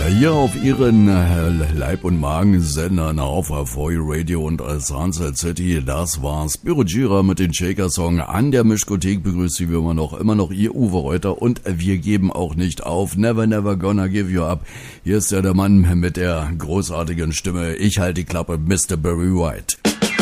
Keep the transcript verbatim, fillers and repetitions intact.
Hier auf ihren Leib- und Magensendern auf Avoy Radio und Sunset City. Das war Spiro Gira mit dem Shaker-Song. An der Mischkothek begrüßt Sie wie immer noch, immer noch Ihr Uwe Reuter und wir geben auch nicht auf. Never, never gonna give you up. Hier ist ja der Mann mit der großartigen Stimme. Ich halte die Klappe, Mister Barry White.